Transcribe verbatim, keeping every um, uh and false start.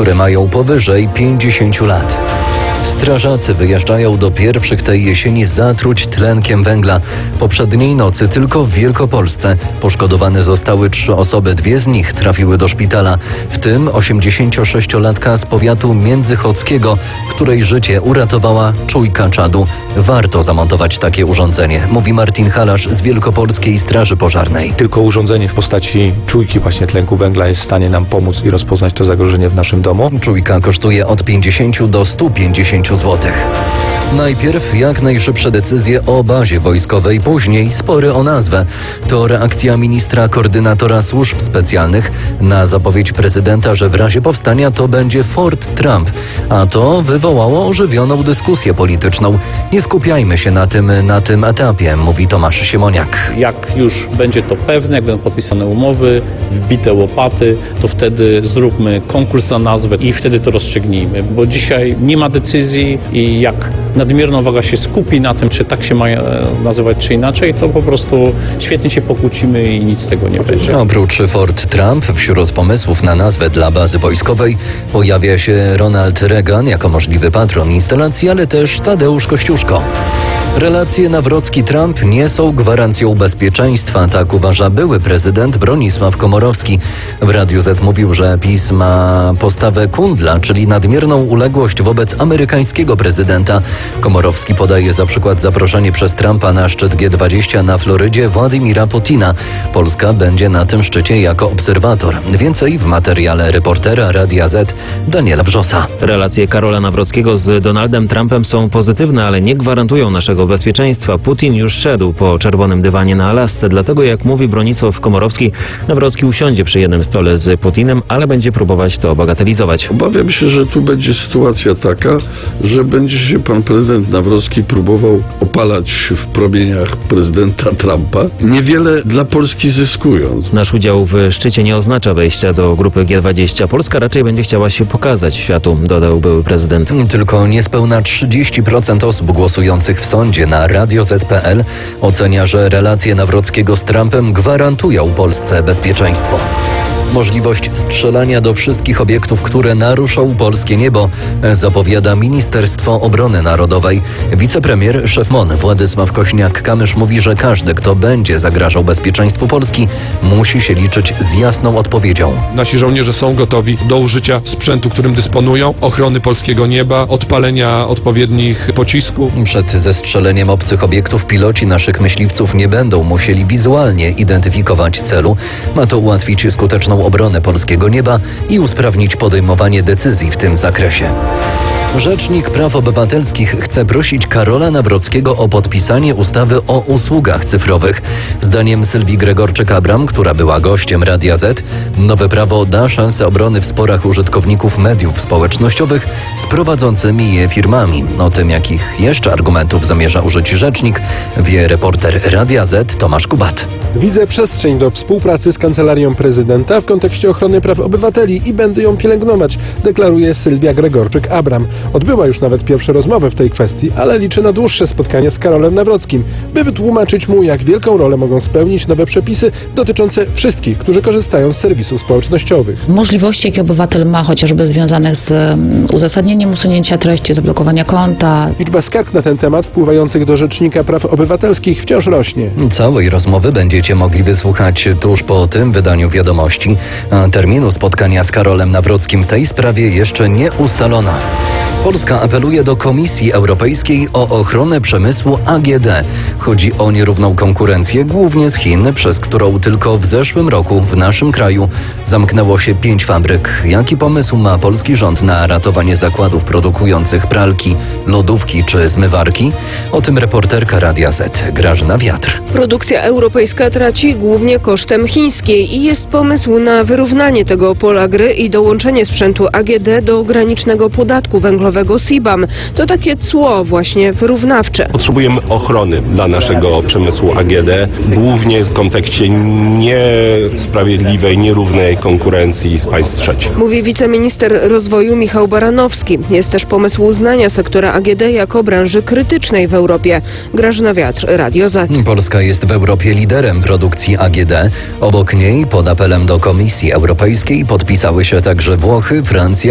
które mają powyżej pięćdziesięciu lat. Strażacy wyjeżdżają do pierwszych tej jesieni zatruć tlenkiem węgla. Poprzedniej nocy tylko w Wielkopolsce poszkodowane zostały trzy osoby, dwie z nich trafiły do szpitala, w tym osiemdziesięciosześciolatka z powiatu międzychodzkiego, której życie uratowała czujka czadu. Warto zamontować takie urządzenie, mówi Martin Halasz z Wielkopolskiej Straży Pożarnej. Tylko urządzenie w postaci czujki właśnie tlenku węgla jest w stanie nam pomóc i rozpoznać to zagrożenie w naszym domu. Czujka kosztuje od pięćdziesięciu do stu pięćdziesięciu złotych. Najpierw jak najszybsze decyzje o bazie wojskowej, później spory o nazwę. To reakcja ministra koordynatora służb specjalnych na zapowiedź prezydenta, że w razie powstania to będzie Fort Trump, a to wywołało ożywioną dyskusję polityczną. Nie skupiajmy się na tym, na tym etapie, mówi Tomasz Siemoniak. Jak już będzie to pewne, jak będą podpisane umowy, wbite łopaty, to wtedy zróbmy konkurs na nazwę i wtedy to rozstrzygnijmy, bo dzisiaj nie ma decyzji i jak nadmierna uwaga się skupi na tym, czy tak się ma nazywać, czy inaczej, to po prostu świetnie się pokłócimy i nic z tego nie będzie. Oprócz Fort Trump wśród pomysłów na nazwę dla bazy wojskowej pojawia się Ronald Reagan jako możliwy patron instalacji, ale też Tadeusz Kościuszko. Relacje Nawrocki-Trump nie są gwarancją bezpieczeństwa, tak uważa były prezydent Bronisław Komorowski. W Radiu Z mówił, że PiS ma postawę kundla, czyli nadmierną uległość wobec amerykańskiego prezydenta. Komorowski podaje za przykład zaproszenie przez Trumpa na szczyt G dwadzieścia na Florydzie Władimira Putina. Polska będzie na tym szczycie jako obserwator. Więcej w materiale reportera Radia Z Daniela Wrzosa. Relacje Karola Nawrockiego z Donaldem Trumpem są pozytywne, ale nie gwarantują naszego bezpieczeństwa. Putin już szedł po czerwonym dywanie na Alasce, dlatego jak mówi Bronisław Komorowski, Nawrocki usiądzie przy jednym stole z Putinem, ale będzie próbować to bagatelizować. Obawiam się, że tu będzie sytuacja taka, że będzie się pan prezydent Nawrocki próbował opalać w promieniach prezydenta Trumpa, niewiele dla Polski zyskując. Nasz udział w szczycie nie oznacza wejścia do grupy G dwadzieścia. Polska raczej będzie chciała się pokazać światu, dodał były prezydent. Tylko niespełna trzydzieści procent osób głosujących w sądzie na radio zet kropka pe el ocenia, że relacje Nawrockiego z Trumpem gwarantują Polsce bezpieczeństwo. Możliwość strzelania do wszystkich obiektów, które naruszą polskie niebo, zapowiada Ministerstwo Obrony Narodowej. Wicepremier, szef M O N Władysław Kośniak-Kamysz mówi, że każdy, kto będzie zagrażał bezpieczeństwu Polski, musi się liczyć z jasną odpowiedzią. Nasi żołnierze są gotowi do użycia sprzętu, którym dysponują, ochrony polskiego nieba, odpalenia odpowiednich pocisków. Przed zestrzeleniem obcych obiektów piloci naszych myśliwców nie będą musieli wizualnie identyfikować celu. Ma to ułatwić skuteczną obronę polskiego nieba i usprawnić podejmowanie decyzji w tym zakresie. Rzecznik Praw Obywatelskich chce prosić Karola Nawrockiego o podpisanie ustawy o usługach cyfrowych. Zdaniem Sylwii Gregorczyk-Abram, która była gościem Radia Z, nowe prawo da szansę obrony w sporach użytkowników mediów społecznościowych z prowadzącymi je firmami. O tym, jakich jeszcze argumentów zamierza użyć rzecznik, wie reporter Radia Z Tomasz Kubat. Widzę przestrzeń do współpracy z Kancelarią Prezydenta w kontekście ochrony praw obywateli i będę ją pielęgnować, deklaruje Sylwia Gregorczyk-Abram. Odbyła już nawet pierwsze rozmowy w tej kwestii, ale liczy na dłuższe spotkanie z Karolem Nawrockim, by wytłumaczyć mu, jak wielką rolę mogą spełnić nowe przepisy dotyczące wszystkich, którzy korzystają z serwisów społecznościowych. Możliwości, jakie obywatel ma, chociażby związanych z uzasadnieniem usunięcia treści, zablokowania konta. Liczba skarg na ten temat wpływających do Rzecznika Praw Obywatelskich wciąż rośnie. Całej rozmowy będziecie mogli wysłuchać tuż po tym wydaniu wiadomości, a terminu spotkania z Karolem Nawrockim w tej sprawie jeszcze nie ustalono. Polska apeluje do Komisji Europejskiej o ochronę przemysłu A G D. Chodzi o nierówną konkurencję, głównie z Chin, przez którą tylko w zeszłym roku w naszym kraju zamknęło się pięć fabryk. Jaki pomysł ma polski rząd na ratowanie zakładów produkujących pralki, lodówki czy zmywarki? O tym reporterka Radia Z Grażyna Wiatr. Produkcja europejska traci głównie kosztem chińskiej i jest pomysł na wyrównanie tego pola gry i dołączenie sprzętu A G D do granicznego podatku węglowego C B A M. To takie cło właśnie wyrównawcze. Potrzebujemy ochrony dla naszego przemysłu A G D, głównie w kontekście niesprawiedliwej, nierównej konkurencji z państw trzecich. Mówi wiceminister rozwoju Michał Baranowski. Jest też pomysł uznania sektora A G D jako branży krytycznej w Europie. Grażyna Wiatr, Radio Z. Polska jest w Europie liderem produkcji A G D. Obok niej pod apelem do Komisji Europejskiej podpisały się także Włochy, Francja,